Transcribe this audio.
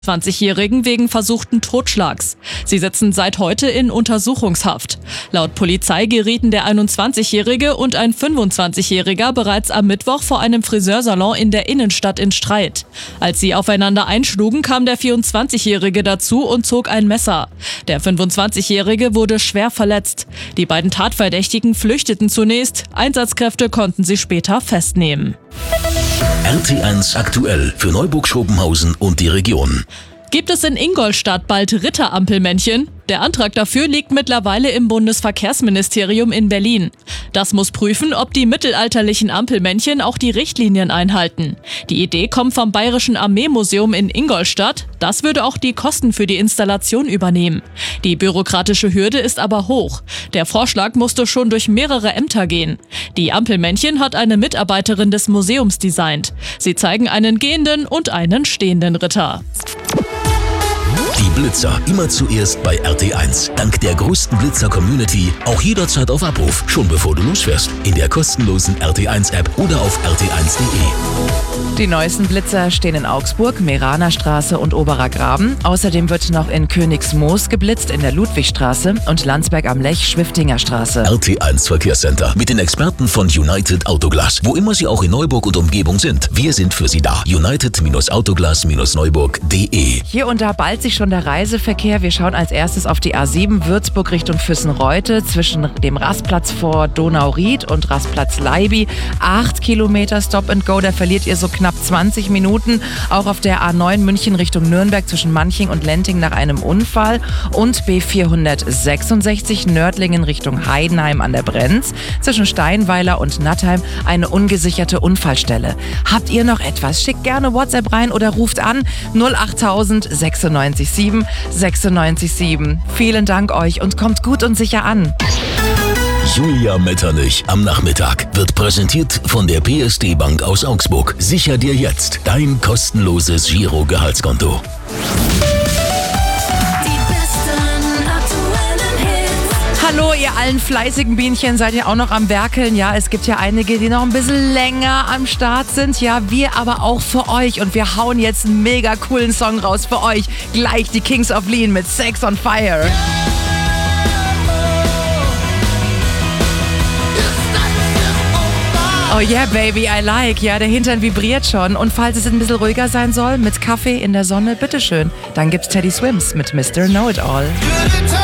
20-Jährigen wegen versuchten Totschlags. Sie sitzen seit heute in Untersuchungshaft. Laut Polizei gerieten der 21-Jährige und ein 25-Jähriger bereits am Mittwoch vor einem Friseursalon in der Innenstadt in Streit. Als sie aufeinander einschlugen, kam der 24-Jährige dazu und zog ein Messer. Der 25-Jährige wurde schwer verletzt. Die beiden Tatverdächtigen flüchteten zunächst. Einsatzkräfte konnten sie später festnehmen. RT1 aktuell für Neuburg-Schopenhausen und die Region. Gibt es in Ingolstadt bald Ritterampelmännchen? Der Antrag dafür liegt mittlerweile im Bundesverkehrsministerium in Berlin. Das muss prüfen, ob die mittelalterlichen Ampelmännchen auch die Richtlinien einhalten. Die Idee kommt vom Bayerischen Armeemuseum in Ingolstadt. Das würde auch die Kosten für die Installation übernehmen. Die bürokratische Hürde ist aber hoch. Der Vorschlag musste schon durch mehrere Ämter gehen. Die Ampelmännchen hat eine Mitarbeiterin des Museums designt. Sie zeigen einen gehenden und einen stehenden Ritter. Die Blitzer immer zuerst bei RT1. Dank der größten Blitzer-Community auch jederzeit auf Abruf, schon bevor du losfährst. In der kostenlosen RT1-App oder auf rt1.de. Die neuesten Blitzer stehen in Augsburg, Meranerstraße und Oberer Graben. Außerdem wird noch in Königsmoos geblitzt, in der Ludwigstraße und Landsberg am Lech, Schwiftinger Straße. RT1 Verkehrscenter mit den Experten von United Autoglas. Wo immer sie auch in Neuburg und Umgebung sind, wir sind für sie da. United-Autoglas-Neuburg.de. Hier und da ballt sich schon der Reiseverkehr. Wir schauen als erstes auf die A7 Würzburg Richtung Füssenreute zwischen dem Rastplatz vor Donauried und Rastplatz Leiby. 8 Kilometer Stop and Go, da verliert ihr so knapp 20 Minuten. Auch auf der A9 München Richtung Nürnberg zwischen Manching und Lenting nach einem Unfall. Und B466 Nördlingen Richtung Heidenheim an der Brenz. Zwischen Steinweiler und Nattheim eine ungesicherte Unfallstelle. Habt ihr noch etwas? Schickt gerne WhatsApp rein oder ruft an 08000 96 967. Vielen Dank euch und kommt gut und sicher an. Julia Metternich am Nachmittag wird präsentiert von der PSD Bank aus Augsburg. Sicher dir jetzt dein kostenloses Giro-Gehaltskonto. Hallo, ihr allen fleißigen Bienchen, seid ihr auch noch am Werkeln? Ja, es gibt ja einige, die noch ein bisschen länger am Start sind. Ja, wir aber auch für euch. Und wir hauen jetzt einen mega coolen Song raus für euch. Gleich die Kings of Lean mit Sex on Fire. Oh yeah, baby, I like. Ja, der Hintern vibriert schon. Und falls es ein bisschen ruhiger sein soll, mit Kaffee in der Sonne, bitteschön. Dann gibt's Teddy Swims mit Mr. Know-It-All.